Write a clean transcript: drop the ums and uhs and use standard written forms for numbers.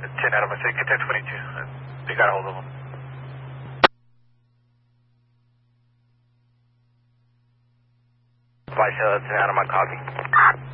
10 out of my 6, get that 22. They got a hold of them. Vice 10 out of my copy.